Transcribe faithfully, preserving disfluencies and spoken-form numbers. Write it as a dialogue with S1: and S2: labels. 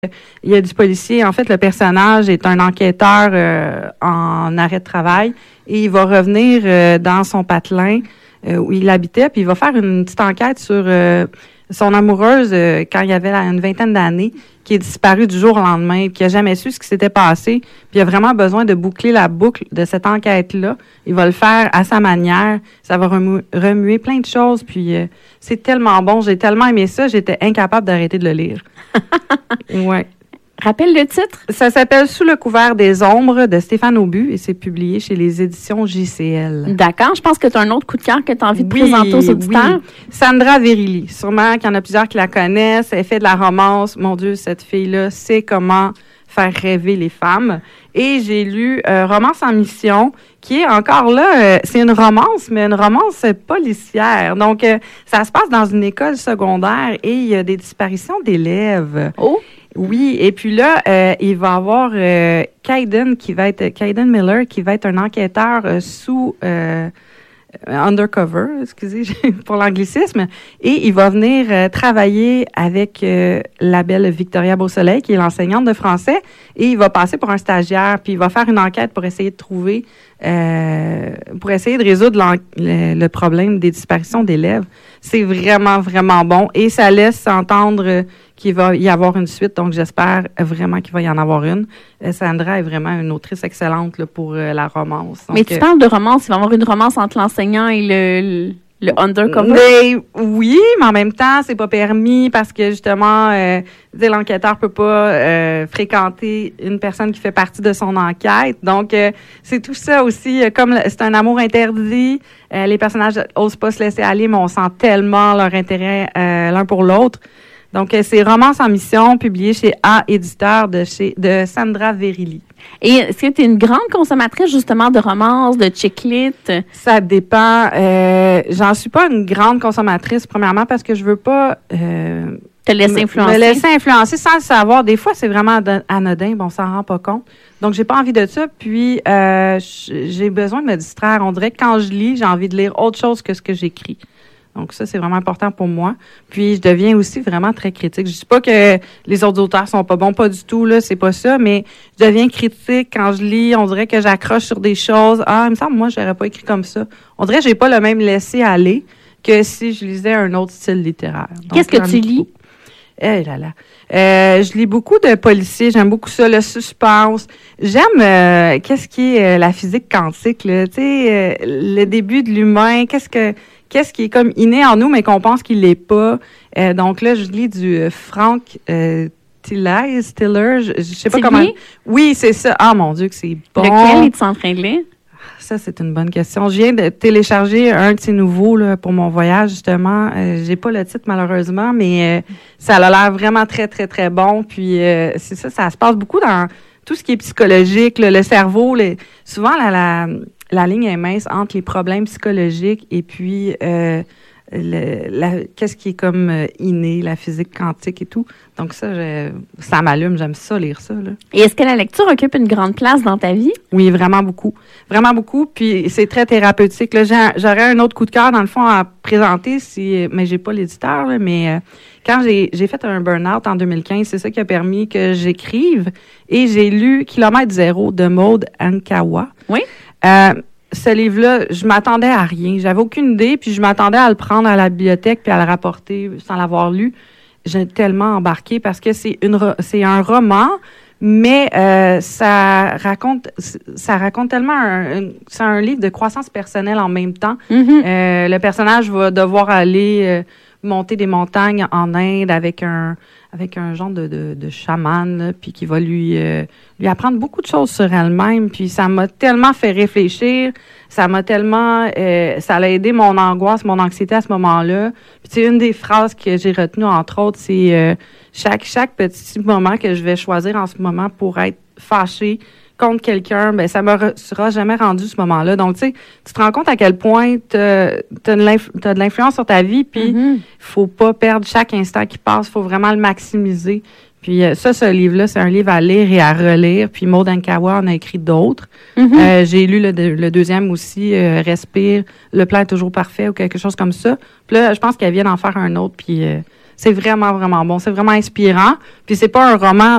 S1: il y a du policier. En fait, le personnage est un enquêteur euh, en arrêt de travail et il va revenir euh, dans son patelin euh, où il habitait, puis il va faire une petite enquête sur euh, son amoureuse euh, quand il avait une vingtaine d'années, qui est disparue du jour au lendemain, qui a jamais su ce qui s'était passé, puis il a vraiment besoin de boucler la boucle de cette enquête-là. Il va le faire à sa manière. Ça va remuer, remuer plein de choses, puis euh, c'est tellement bon. J'ai tellement aimé ça, j'étais incapable d'arrêter de le lire. Ouais.
S2: Rappelle le titre?
S1: Ça s'appelle « Sous le couvert des ombres » de Stéphane Aubu et c'est publié chez les éditions J C L.
S2: D'accord. Je pense que tu as un autre coup de cœur que tu as envie de
S1: oui,
S2: présenter aux auditeurs.
S1: Oui. Sandra Verrilli. Sûrement qu'il y en a plusieurs qui la connaissent. Elle fait de la romance. Mon Dieu, cette fille-là sait comment faire rêver les femmes. Et j'ai lu euh, Romance en mission, qui est encore là, euh, c'est une romance, mais une romance policière. Donc, euh, ça se passe dans une école secondaire et il y a des disparitions d'élèves.
S2: Oh!
S1: Oui, et puis là, euh, il va y avoir euh, Kaiden qui va être Kaiden Miller qui va être un enquêteur euh, sous euh, undercover, excusez pour l'anglicisme, et il va venir euh, travailler avec euh, la belle Victoria Beausoleil qui est l'enseignante de français et il va passer pour un stagiaire puis il va faire une enquête pour essayer de trouver euh, pour essayer de résoudre le, le problème des disparitions d'élèves. C'est vraiment vraiment bon et ça laisse entendre euh, qu'il va y avoir une suite, donc j'espère vraiment qu'il va y en avoir une. Euh, Sandra est vraiment une autrice excellente là, pour euh, la romance. Donc,
S2: mais tu
S1: euh,
S2: parles de romance, il va y avoir une romance entre l'enseignant et le, le, le undercover?
S1: Mais oui, mais en même temps, c'est pas permis parce que justement, euh, l'enquêteur peut pas euh, fréquenter une personne qui fait partie de son enquête. Donc, euh, c'est tout ça aussi, euh, comme c'est un amour interdit, euh, les personnages n'osent pas se laisser aller, mais on sent tellement leur intérêt euh, l'un pour l'autre. Donc, c'est Romance en mission, publié chez A Éditeur de chez de Sandra Verrilli.
S2: Et est-ce que tu es une grande consommatrice, justement, de romances, de chick-lit?
S1: Ça dépend. Euh, j'en suis pas une grande consommatrice, premièrement, parce que je veux pas... Euh,
S2: te laisser influencer.
S1: Me laisser influencer sans le savoir. Des fois, c'est vraiment anodin, bon, on s'en rend pas compte. Donc, j'ai pas envie de ça. Puis, euh, j'ai besoin de me distraire. On dirait que quand je lis, j'ai envie de lire autre chose que ce que j'écris. Donc, ça, c'est vraiment important pour moi. Puis, je deviens aussi vraiment très critique. Je dis pas que les autres auteurs sont pas bons, pas du tout, là, c'est pas ça, mais je deviens critique quand je lis. On dirait que j'accroche sur des choses. Ah, il me semble, moi, j'aurais pas écrit comme ça. On dirait que j'ai pas le même laisser-aller que si je lisais un autre style littéraire. Donc,
S2: qu'est-ce que tu lis?
S1: Eh là là. Euh, je lis beaucoup de policiers. J'aime beaucoup ça, le suspense. J'aime, euh, qu'est-ce qui est euh, la physique quantique, là. Tu sais, euh, le début de l'humain. Qu'est-ce que... Qu'est-ce qui est comme inné en nous, mais qu'on pense qu'il l'est pas. Euh, donc là, je lis du euh, Frank euh, Tiller, Stiller, je, je sais pas
S2: tu
S1: comment.
S2: Lis?
S1: Oui, c'est ça. Ah mon Dieu, que c'est bon.
S2: Lequel es-tu en train de lire?
S1: Ça, c'est une bonne question. Je viens de télécharger un de ces nouveaux là, pour mon voyage, justement. Euh, j'ai pas le titre, malheureusement, mais euh, ça a l'air vraiment très, très, très bon. Puis euh, c'est ça, ça se passe beaucoup dans tout ce qui est psychologique, là, le cerveau. Les, souvent, la, la, la ligne est mince entre les problèmes psychologiques et puis euh, le, la, qu'est-ce qui est comme euh, inné, la physique quantique et tout. Donc ça, je, ça m'allume, j'aime ça, lire ça. Là.
S2: Et est-ce que la lecture occupe une grande place dans ta vie?
S1: Oui, vraiment beaucoup. Vraiment beaucoup, puis c'est très thérapeutique. Là, j'ai, j'aurais un autre coup de cœur, dans le fond, à présenter, si, mais j'ai pas l'éditeur, là, mais euh, quand j'ai, j'ai fait un burn-out en deux mille quinze, c'est ça qui a permis que j'écrive, et j'ai lu Kilomètre zéro de Maud Ankawa.
S2: Oui.
S1: Euh, ce livre-là, je m'attendais à rien. J'avais aucune idée, puis je m'attendais à le prendre à la bibliothèque puis à le rapporter sans l'avoir lu. J'ai tellement embarqué parce que c'est une c'est un roman, mais euh, ça raconte ça raconte tellement un, un c'est un livre de croissance personnelle en même temps.
S2: Mm-hmm.
S1: Euh, le personnage va devoir aller euh, monter des montagnes en Inde avec un avec un genre de, de, de chaman, là, puis qui va lui euh, lui apprendre beaucoup de choses sur elle-même. Puis ça m'a tellement fait réfléchir, ça m'a tellement, euh, ça a aidé mon angoisse, mon anxiété à ce moment-là. Puis c'est une des phrases que j'ai retenues entre autres, c'est euh, chaque chaque petit moment que je vais choisir en ce moment pour être fâchée contre quelqu'un, ben ça me re- sera jamais rendu ce moment-là. Donc, tu sais, tu te rends compte à quel point tu as de l'influence sur ta vie, puis il mm-hmm. faut pas perdre chaque instant qui passe, faut vraiment le maximiser. Puis euh, ça, ce livre-là, c'est un livre à lire et à relire. Puis Maud Ankawa en a écrit d'autres. Mm-hmm. Euh, j'ai lu le, le deuxième aussi, euh, Respire, le plan est toujours parfait ou quelque chose comme ça. Puis là, je pense qu'elle vient d'en faire un autre, puis... Euh, c'est vraiment, vraiment bon. C'est vraiment inspirant. Puis c'est pas un roman